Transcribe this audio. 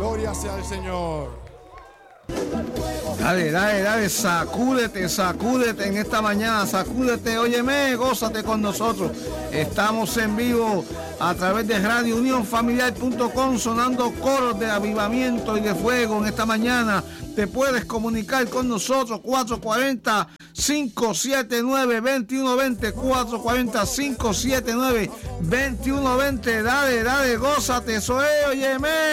Gloria sea al Señor. Dale, sacúdete en esta mañana, sacúdete, óyeme, gózate con nosotros. Estamos en vivo a través de radiounionfamiliar.com, sonando coros de avivamiento y de fuego en esta mañana. Te puedes comunicar con nosotros, 440-579-2120, 440-579-2120. Dale, gózate, eso es, óyeme.